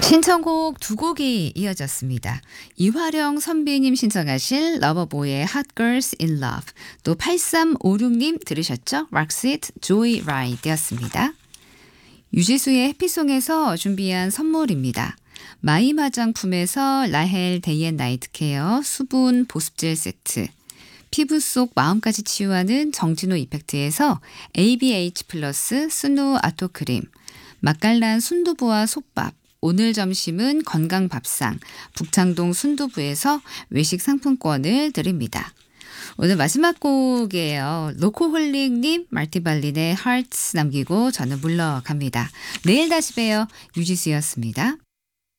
신청곡 두 곡이 이어졌습니다. 이화령 선비님 신청하실 러버보이의 Hot Girls in Love, 또 8356님 들으셨죠? 락시트 Joy Ride였습니다. 유지수의 해피송에서 준비한 선물입니다. 마임 화장품에서 라헬 데이앤나이트 케어 수분 보습젤 세트, 피부 속 마음까지 치유하는 정진호 이펙트에서 ABH 플러스 스누 아토크림, 맛깔난 순두부와 솥밥, 오늘 점심은 건강밥상 북창동 순두부에서 외식 상품권을 드립니다. 오늘 마지막 곡이에요. 로코홀릭님 말티발린의 Hearts 남기고 저는 물러갑니다. 내일 다시 봬요. 유지수였습니다.